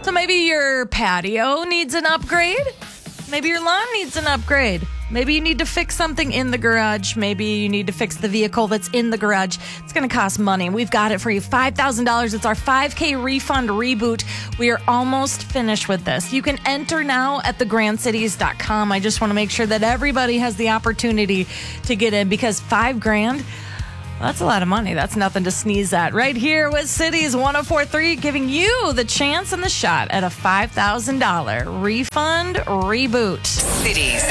So maybe your patio needs an upgrade. Maybe your lawn needs an upgrade. Maybe you need to fix something in the garage. Maybe you need to fix the vehicle that's in the garage. It's going to cost money. We've got it for you. $5,000. It's our 5K refund reboot. We are almost finished with this. You can enter now at thegrandcities.com. I just want to make sure that everybody has the opportunity to get in because $5,000, that's a lot of money. That's nothing to sneeze at. Right here with Cities 104.3, giving you the chance and the shot at a $5,000 refund reboot. Cities